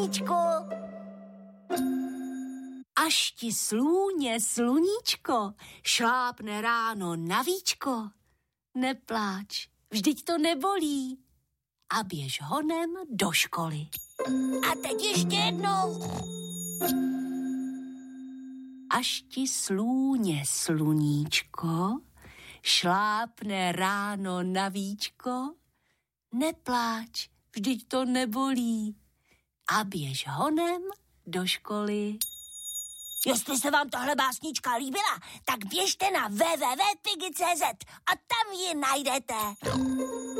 sluníčku. Až ti slůně sluníčko šlápne ráno na víčko, nepláč, vždyť to nebolí a běž honem do školy. A teď ještě jednou. Až ti slůně sluníčko šlápne ráno na víčko, nepláč, vždyť to nebolí a běž honem do školy. Jestli se vám tahle básnička líbila, tak běžte na www.pigi.cz a tam ji najdete.